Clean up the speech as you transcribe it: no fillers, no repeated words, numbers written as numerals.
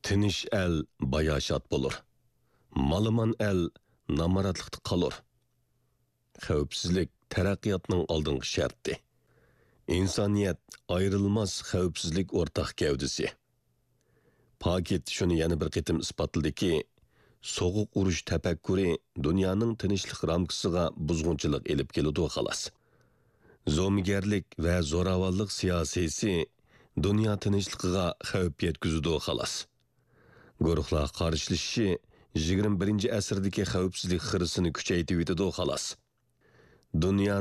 Tinish el bayashat bo'lur. Malaman el namaratlıqda qalur. Xavfsizlik taraqqiyotning oldingi sharti. İnsaniyat ayrılmaz xavfsizlik ortaq gavdisi. Paket shuni yana bir qitim isbotladiki, soğuq urush tafakkuri dunyoning tinchlik ramkasiga buzg'unchilik elib keladi xolos. Zo'migarlik va zo'ravonlik siyosati dunyo tinchligiga xavf yetkazadi xolos. Guruhlar qarshilashishi 21-asrdagi xavfsizlik xirisini kuchaytirib yetadi xolos. Dunyo